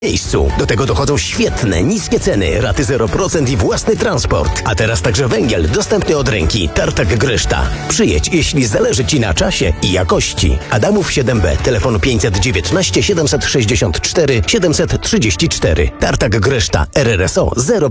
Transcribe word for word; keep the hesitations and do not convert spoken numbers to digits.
miejscu. Do tego dochodzą świetne, niskie ceny, raty zero procent i własny transport. A teraz także węgiel dostępny od ręki. Tartak Greszta. Przyjedź, jeśli zależy Ci na czasie i jakości. Adamów siedem B, telefon pięćset dziewiętnaście siedemset sześćdziesiąt cztery siedemset trzydzieści cztery. Tartak Greszta, R R S O zero